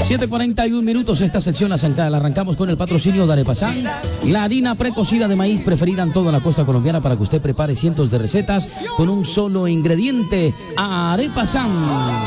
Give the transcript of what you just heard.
7:41 minutos. Esta sección la arrancamos con el patrocinio de Arepasan, la harina precocida de maíz preferida en toda la costa colombiana para que usted prepare cientos de recetas con un solo ingrediente. Arepasan.